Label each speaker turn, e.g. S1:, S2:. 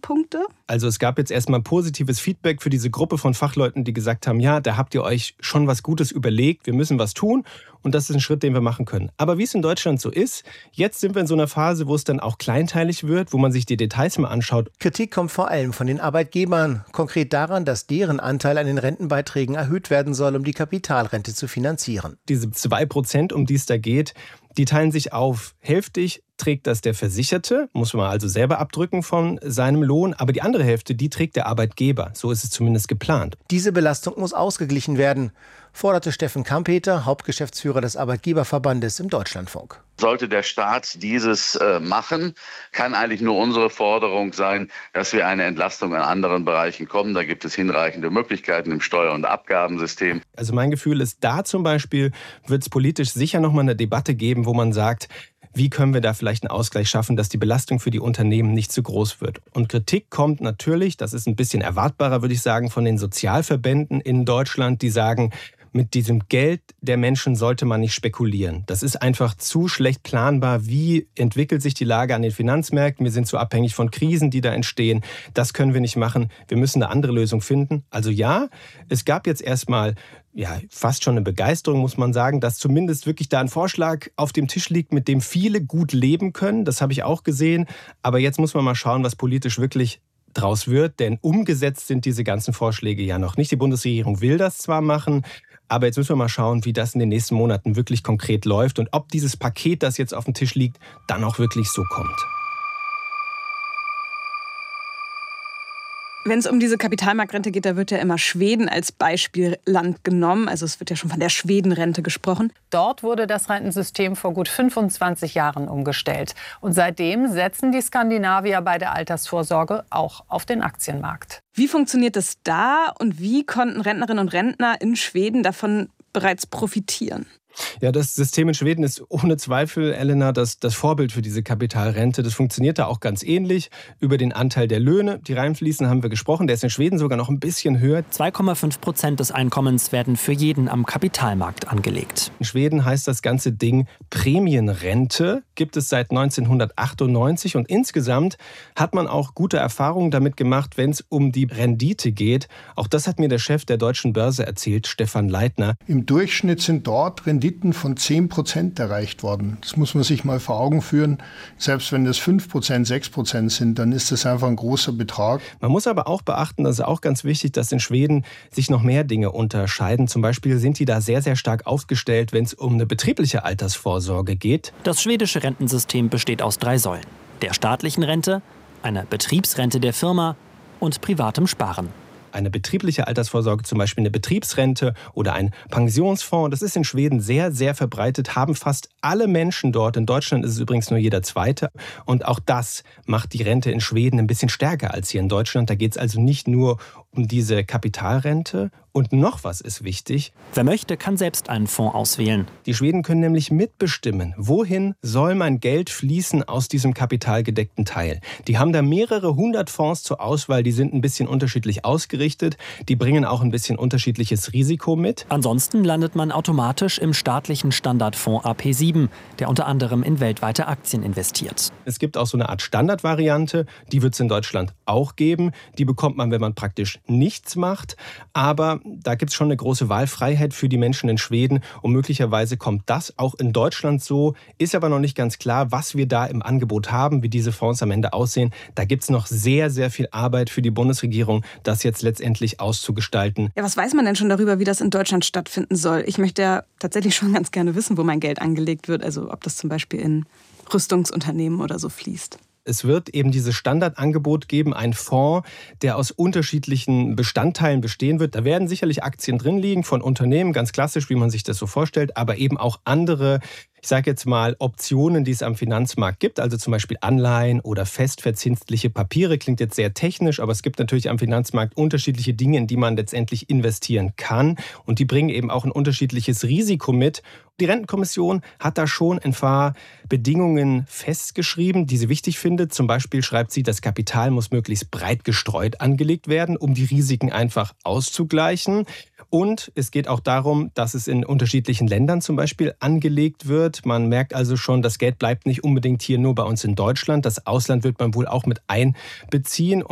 S1: Punkte?
S2: Also es gab jetzt erstmal positives Feedback für diese Gruppe von Fachleuten, die gesagt haben, ja, da habt ihr euch schon was Gutes überlegt, wir müssen was tun und das ist ein Schritt, den wir machen können. Aber wie es in Deutschland so ist, jetzt sind wir in so einer Phase, wo es dann auch kleinteilig wird, wo man sich die Details mal anschaut.
S3: Kritik kommt vor allem von den Arbeitgebern, konkret daran, dass deren Anteil an den Rentenbeiträgen erhöht werden soll, um die Kapitalrente zu finanzieren.
S2: Diese 2%, um die es da geht, die teilen sich auf. Hälftig trägt das der Versicherte, muss man also selber abdrücken von seinem Lohn, aber die andere Hälfte, die trägt der Arbeitgeber. So ist es zumindest geplant.
S3: Diese Belastung muss ausgeglichen werden, forderte Steffen Kampeter, Hauptgeschäftsführer des Arbeitgeberverbandes im Deutschlandfunk.
S4: Sollte der Staat dieses machen, kann eigentlich nur unsere Forderung sein, dass wir eine Entlastung in anderen Bereichen kommen. Da gibt es hinreichende Möglichkeiten im Steuer- und Abgabensystem.
S2: Also mein Gefühl ist, da zum Beispiel wird es politisch sicher nochmal eine Debatte geben, wo man sagt, wie können wir da vielleicht einen Ausgleich schaffen, dass die Belastung für die Unternehmen nicht zu groß wird. Und Kritik kommt natürlich, das ist ein bisschen erwartbarer, würde ich sagen, von den Sozialverbänden in Deutschland, die sagen, mit diesem Geld der Menschen sollte man nicht spekulieren. Das ist einfach zu schlecht planbar. Wie entwickelt sich die Lage an den Finanzmärkten? Wir sind zu abhängig von Krisen, die da entstehen. Das können wir nicht machen. Wir müssen eine andere Lösung finden. Also ja, es gab jetzt erstmal fast schon eine Begeisterung, muss man sagen, dass zumindest wirklich da ein Vorschlag auf dem Tisch liegt, mit dem viele gut leben können. Das habe ich auch gesehen. Aber jetzt muss man mal schauen, was politisch wirklich draus wird. Denn umgesetzt sind diese ganzen Vorschläge ja noch nicht. Die Bundesregierung will das zwar machen, aber jetzt müssen wir mal schauen, wie das in den nächsten Monaten wirklich konkret läuft und ob dieses Paket, das jetzt auf dem Tisch liegt, dann auch wirklich so kommt.
S1: Wenn es um diese Kapitalmarktrente geht, da wird ja immer Schweden als Beispielland genommen. Also es wird ja schon von der Schwedenrente gesprochen.
S5: Dort wurde das Rentensystem vor gut 25 Jahren umgestellt. Und seitdem setzen die Skandinavier bei der Altersvorsorge auch auf den Aktienmarkt.
S1: Wie funktioniert das da und wie konnten Rentnerinnen und Rentner in Schweden davon bereits profitieren?
S2: Ja, das System in Schweden ist ohne Zweifel, Elena, das Vorbild für diese Kapitalrente. Das funktioniert da auch ganz ähnlich. Über den Anteil der Löhne, die reinfließen, haben wir gesprochen. Der ist in Schweden sogar noch ein bisschen höher.
S6: 2,5% des Einkommens werden für jeden am Kapitalmarkt angelegt.
S2: In Schweden heißt das ganze Ding Prämienrente, gibt es seit 1998. Und insgesamt hat man auch gute Erfahrungen damit gemacht, wenn es um die Rendite geht. Auch das hat mir der Chef der Deutschen Börse erzählt, Stefan Leitner.
S7: Im Durchschnitt sind dort Renditen von 10% erreicht worden. Das muss man sich mal vor Augen führen. Selbst wenn das 5%, 6% sind, dann ist das einfach ein großer Betrag.
S2: Man muss aber auch beachten, das ist auch ganz wichtig, dass in Schweden sich noch mehr Dinge unterscheiden. Zum Beispiel sind die da sehr, sehr stark aufgestellt, wenn es um eine betriebliche Altersvorsorge geht.
S6: Das schwedische Rentensystem besteht aus 3 Säulen: der staatlichen Rente, einer Betriebsrente der Firma und privatem Sparen.
S2: Eine betriebliche Altersvorsorge, zum Beispiel eine Betriebsrente oder ein Pensionsfonds, das ist in Schweden sehr, sehr verbreitet, haben fast alle Menschen dort. In Deutschland ist es übrigens nur jeder Zweite. Und auch das macht die Rente in Schweden ein bisschen stärker als hier in Deutschland. Da geht es also nicht nur um diese Kapitalrente. Und noch was ist wichtig.
S6: Wer möchte, kann selbst einen Fonds auswählen.
S2: Die Schweden können nämlich mitbestimmen, wohin soll mein Geld fließen aus diesem kapitalgedeckten Teil. Die haben da mehrere hundert Fonds zur Auswahl, die sind ein bisschen unterschiedlich ausgerichtet. Die bringen auch ein bisschen unterschiedliches Risiko mit.
S6: Ansonsten landet man automatisch im staatlichen Standardfonds AP7, der unter anderem in weltweite Aktien investiert.
S2: Es gibt auch so eine Art Standardvariante, die wird es in Deutschland auch geben. Die bekommt man, wenn man praktisch nichts macht. Aber da gibt es schon eine große Wahlfreiheit für die Menschen in Schweden und möglicherweise kommt das auch in Deutschland so. Ist aber noch nicht ganz klar, was wir da im Angebot haben, wie diese Fonds am Ende aussehen. Da gibt es noch sehr, sehr viel Arbeit für die Bundesregierung, das jetzt letztendlich auszugestalten.
S1: Ja, was weiß man denn schon darüber, wie das in Deutschland stattfinden soll? Ich möchte ja tatsächlich schon ganz gerne wissen, wo mein Geld angelegt wird. Also ob das zum Beispiel in Rüstungsunternehmen oder so fließt.
S2: Es wird eben dieses Standardangebot geben, ein Fonds, der aus unterschiedlichen Bestandteilen bestehen wird. Da werden sicherlich Aktien drin liegen von Unternehmen, ganz klassisch, wie man sich das so vorstellt, aber eben auch andere, ich sage jetzt mal, Optionen, die es am Finanzmarkt gibt, also zum Beispiel Anleihen oder festverzinsliche Papiere. Klingt jetzt sehr technisch, aber es gibt natürlich am Finanzmarkt unterschiedliche Dinge, in die man letztendlich investieren kann. Und die bringen eben auch ein unterschiedliches Risiko mit. Die Rentenkommission hat da schon ein paar Bedingungen festgeschrieben, die sie wichtig findet. Zum Beispiel schreibt sie, das Kapital muss möglichst breit gestreut angelegt werden, um die Risiken einfach auszugleichen. Und es geht auch darum, dass es in unterschiedlichen Ländern zum Beispiel angelegt wird. Man merkt also schon, das Geld bleibt nicht unbedingt hier nur bei uns in Deutschland. Das Ausland wird man wohl auch mit einbeziehen.